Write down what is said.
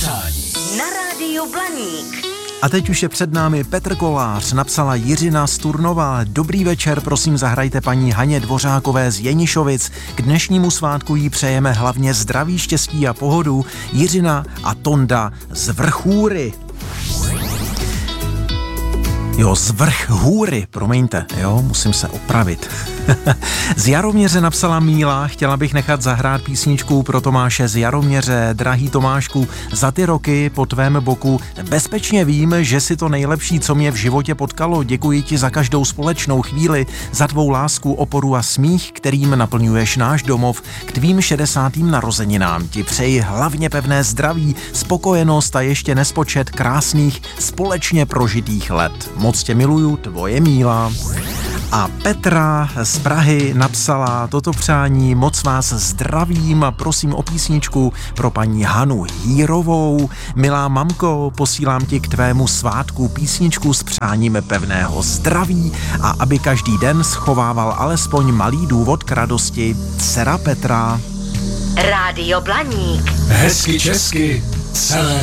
přání na rádiu Blaník. A teď už je před námi Petr Kolář, napsala Jiřina Sturnová. Dobrý večer, prosím zahrajte paní Haně Dvořákové z Jenišovic. K dnešnímu svátku jí přejeme hlavně zdraví, štěstí a pohodu. Jiřina a Tonda z Vrchůry. Jo, z Vrchůry, promiňte, jo, musím se opravit. Z Jaroměře napsala Míla, chtěla bych nechat zahrát písničku pro Tomáše z Jaroměře. Drahý Tomášku, za ty roky po tvém boku bezpečně vím, že si to nejlepší, co mě v životě potkalo. Děkuji ti za každou společnou chvíli, za tvou lásku, oporu a smích, kterým naplňuješ náš domov. K tvým 60. narozeninám ti přeji hlavně pevné zdraví, spokojenost a ještě nespočet krásných společně prožitých let. Moc tě miluju, tvoje Míla. A Petra z Prahy napsala toto přání: moc vás zdravím a prosím o písničku pro paní Hanu Hýrovou. Milá mamko, posílám ti k tvému svátku písničku s přáním pevného zdraví a aby každý den schovával alespoň malý důvod k radosti. Dcera Petra. Rádio Blaník. hezky česky celé